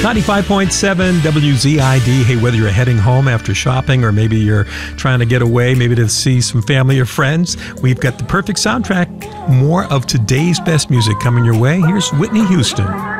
95.7 WZID. Hey, whether you're heading home after shopping or maybe you're trying to get away, maybe to see some family or friends, we've got the perfect soundtrack. More of today's best music coming your way. Here's Whitney Houston.